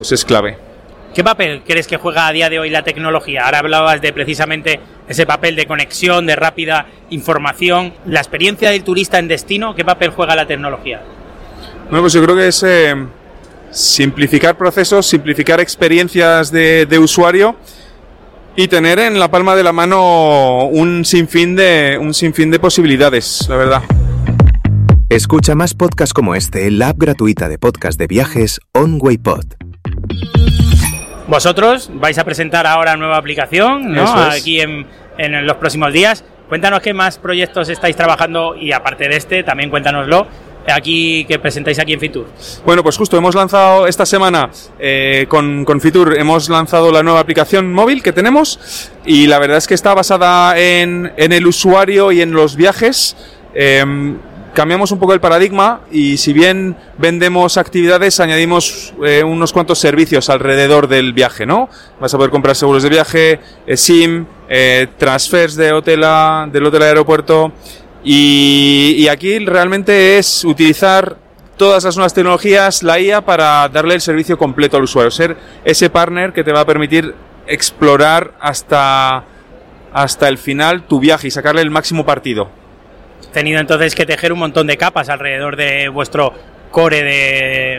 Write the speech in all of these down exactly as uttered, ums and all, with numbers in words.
pues es clave. ¿Qué papel crees que juega a día de hoy la tecnología? Ahora hablabas de precisamente ese papel de conexión, de rápida información. La experiencia del turista en destino, ¿qué papel juega la tecnología? Bueno, pues yo creo que es eh, simplificar procesos, simplificar experiencias de, de usuario y tener en la palma de la mano un sinfín de, un sinfín de posibilidades, la verdad. Escucha más podcasts como este en la app gratuita de podcast de viajes OnWayPod. Vosotros vais a presentar ahora nueva aplicación, ¿no? Eso es. Aquí en, en los próximos días. Cuéntanos qué más proyectos estáis trabajando y aparte de este, también cuéntanoslo, aquí que presentáis aquí en Fitur. Bueno, pues justo hemos lanzado esta semana eh, con, con Fitur, hemos lanzado la nueva aplicación móvil que tenemos y la verdad es que está basada en, en el usuario y en los viajes. Eh, Cambiamos un poco el paradigma y si bien vendemos actividades, añadimos eh, unos cuantos servicios alrededor del viaje, ¿no? Vas a poder comprar seguros de viaje, eh, SIM, eh, transfers de hotel a, del hotel al aeropuerto y, y aquí realmente es utilizar todas las nuevas tecnologías, la I A, para darle el servicio completo al usuario, ser ese partner que te va a permitir explorar hasta, hasta el final tu viaje y sacarle el máximo partido. Tenido entonces que tejer un montón de capas alrededor de vuestro core de,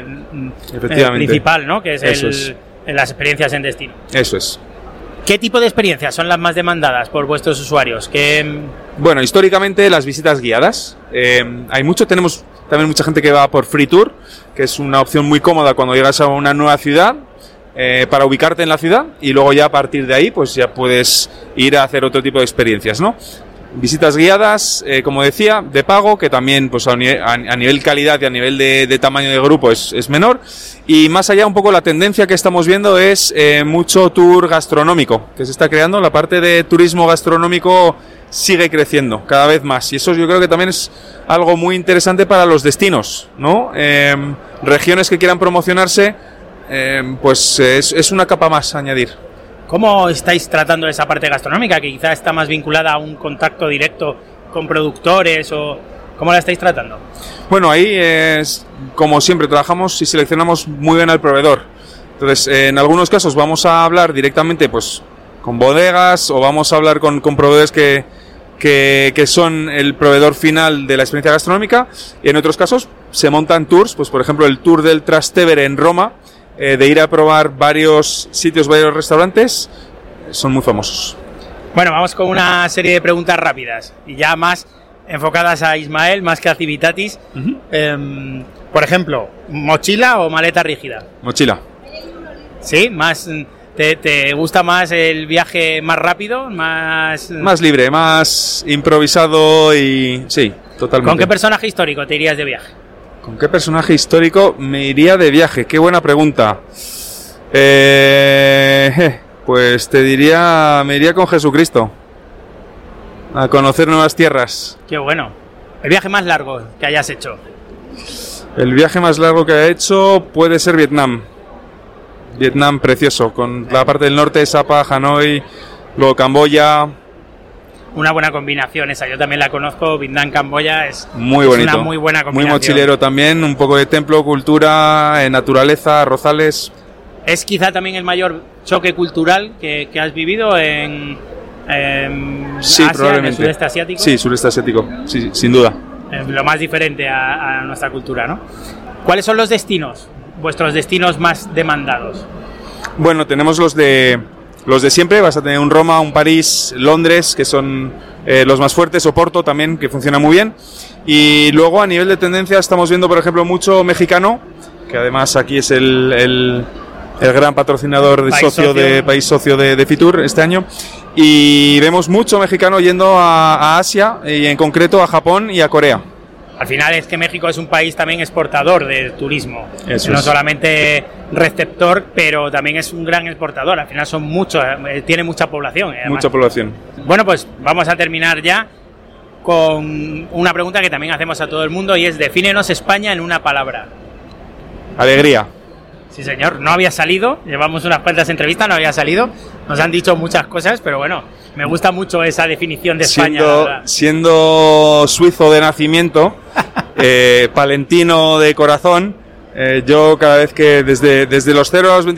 eh, principal, ¿no? Que es, el, es las experiencias en destino. Eso es. ¿Qué tipo de experiencias son las más demandadas por vuestros usuarios? ¿Qué... Bueno, históricamente las visitas guiadas. Eh, hay mucho, tenemos también mucha gente que va por Free Tour, que es una opción muy cómoda cuando llegas a una nueva ciudad, eh, para ubicarte en la ciudad y luego ya a partir de ahí pues ya puedes ir a hacer otro tipo de experiencias, ¿no? Visitas guiadas, eh, como decía, de pago, que también pues a, nivel, a, a nivel calidad y a nivel de, de tamaño de grupo es, es menor. Y más allá, un poco la tendencia que estamos viendo es eh, mucho tour gastronómico, que se está creando. La parte de turismo gastronómico sigue creciendo cada vez más. Y eso yo creo que también es algo muy interesante para los destinos, ¿no? Eh, regiones que quieran promocionarse, eh, pues es, es una capa más a añadir. ¿Cómo estáis tratando esa parte gastronómica, que quizá está más vinculada a un contacto directo con productores, o cómo la estáis tratando? Bueno, ahí es como siempre, trabajamos y seleccionamos muy bien al proveedor. Entonces, en algunos casos vamos a hablar directamente pues con bodegas o vamos a hablar con, con proveedores que, que, que son el proveedor final de la experiencia gastronómica, y en otros casos se montan tours, pues por ejemplo el tour del Trastevere en Roma, Eh, de ir a probar varios sitios, varios restaurantes, son muy famosos. Bueno, vamos con una serie de preguntas rápidas y ya más enfocadas a Ismael, más que a Civitatis. Uh-huh. Eh, por ejemplo, ¿mochila o maleta rígida? Mochila. ¿Sí? Más, te, ¿Te gusta más el viaje más rápido? Más, más libre, más improvisado y... sí, totalmente. ¿Con qué personaje histórico te irías de viaje? ¿Con qué personaje histórico me iría de viaje? Qué buena pregunta. Eh, pues te diría, me iría con Jesucristo a conocer nuevas tierras. Qué bueno. ¿El viaje más largo que hayas hecho? El viaje más largo que he hecho puede ser Vietnam. Vietnam precioso, con la parte del norte, Sapa, Hanoi, luego Camboya. Una buena combinación esa, yo también la conozco, Vietnam, Camboya, es, muy es bonito, una muy buena combinación. Muy mochilero también, un poco de templo, cultura, eh, naturaleza, arrozales. ¿Es quizá también el mayor choque cultural que, que has vivido en, en sí, Asia, probablemente. en el sudeste asiático? Sí, sudeste asiático, sí, sin duda. Es lo más diferente a, a nuestra cultura, ¿no? ¿Cuáles son los destinos, vuestros destinos más demandados? Bueno, tenemos los de... Los de siempre, vas a tener un Roma, un París, Londres, que son eh, los más fuertes, Oporto también, que funciona muy bien. Y luego a nivel de tendencia estamos viendo, por ejemplo, mucho mexicano, que además aquí es el, el, el gran patrocinador de socio, socio de país socio de, de Fitur este año. Y vemos mucho mexicano yendo a, a Asia, y en concreto a Japón y a Corea. Al final es que México es un país también exportador de turismo, Eso no es. solamente receptor, pero también es un gran exportador. Al final son muchos, eh, tiene mucha población. Eh, mucha población. Bueno, pues vamos a terminar ya con una pregunta que también hacemos a todo el mundo y es: defínenos España en una palabra. Alegría. Sí, señor, no había salido, llevamos unas cuantas entrevistas, no había salido, nos han dicho muchas cosas, pero bueno, me gusta mucho esa definición de España. Siendo, siendo suizo de nacimiento, eh, palentino de corazón, eh, yo cada vez que desde, desde los cero a los